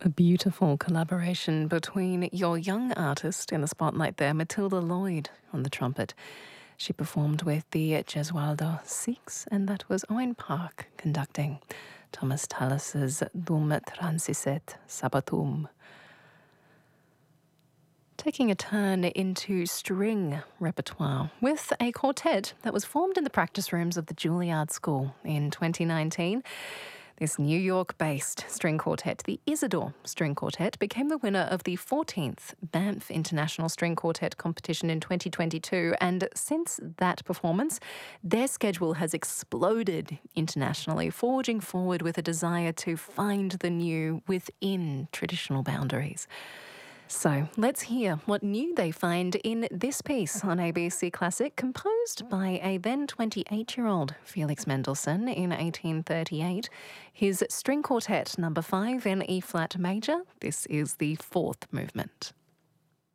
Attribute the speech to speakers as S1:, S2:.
S1: A beautiful collaboration between your young artist in the spotlight there, Matilda Lloyd, on the trumpet. She performed with the Gesualdo Six, and that was Owen Park conducting Thomas Tallis's Dum Transiset Sabbatum. Taking a turn into string repertoire with a quartet that was formed in the practice rooms of the Juilliard School in 2019. This New York-based string quartet, the Isidore String Quartet, became the winner of the 14th Banff International String Quartet competition in 2022. And since that performance, their schedule has exploded internationally, forging forward with a desire to find the new within traditional boundaries. So let's hear what new they find in this piece on ABC Classic, composed by a then 28-year-old Felix Mendelssohn in 1838. His String Quartet number 5 in E-flat major. This is the fourth movement.